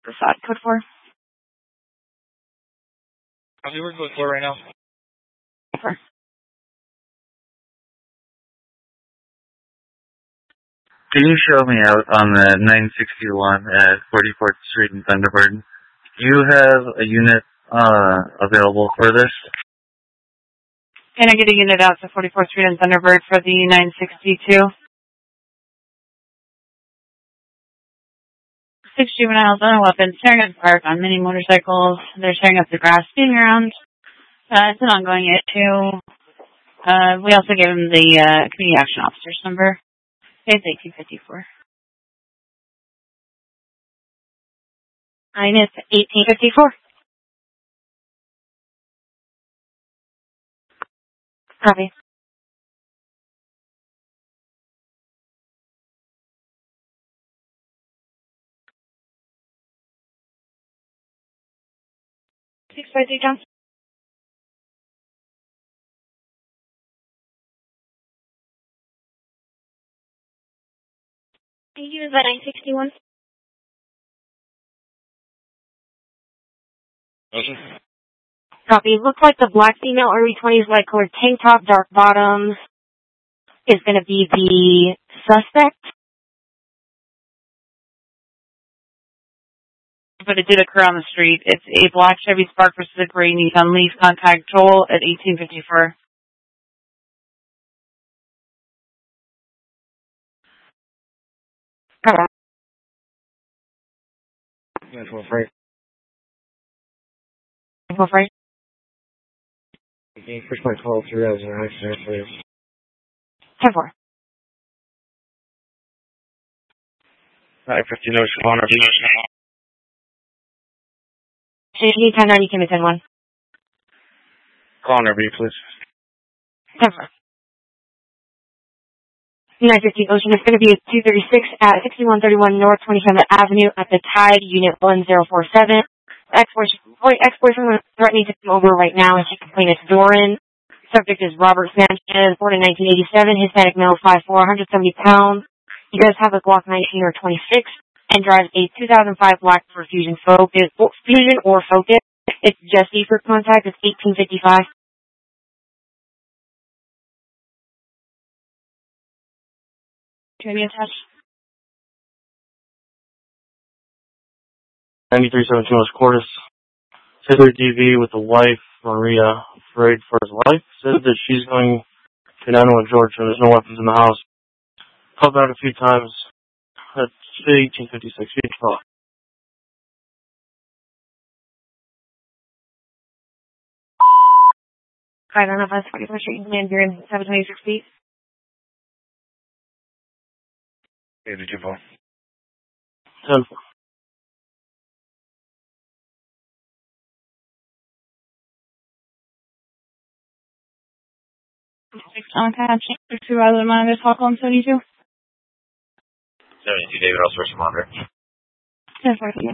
Facade code 4. Copy, we're code 4 right now. 4. Can you show me out on the 961 at 44th Street in Thunderbird? Do you have a unit available for this? Can I get a unit out to 44th Street in Thunderbird for the 962? 6 juveniles on a weapon, tearing up the park on mini motorcycles. They're tearing up the grass, speeding around. It's an ongoing issue. We also gave him the community action officer's number. It's 1854. Minus 1854. Copy. Johnson. He was at 961. Copy. Looks like the black female early 20s light colored tank top, dark bottoms is going to be the suspect. But it did occur on the street. It's a black Chevy Spark versus a gray Nissan Leaf. Contact Joel at 1854. Hello. That's what right. What's right? Okay, first point 12 through as an accident, please. 10-4. 950 no Savannah. 10-9, you came to 10-1. Call on everybody, please. 10-4. 950 Ocean is going to be at 236 at 6131 North 27th Avenue at the Tide, Unit 1047. Ex-boyfriend threatening to come over right now and she complained it's Doran. Subject is Robert Sanchez, born in 1987, Hispanic male, 5'4", 170 pounds. He does have a Glock 19 or 26 and drives a 2005 Black Ford Fusion or Focus. It's Jesse for contact. It's 1855. Can we attach? 9317 West Cordis. Taylor DV with the wife, Maria, afraid for his life. Said that she's going to 901 Georgia. There's no weapons in the house. Called out a few times. That's 1856. Huge call. 595 44th Street, Land Bureau, 726 feet. Hey, did you fall? 10-4. Contact, Supervisor Monitor, Stockholm 72. 72 David, also first responder. 10-4, yes.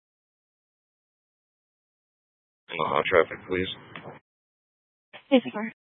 Traffic, please. Yes, sir.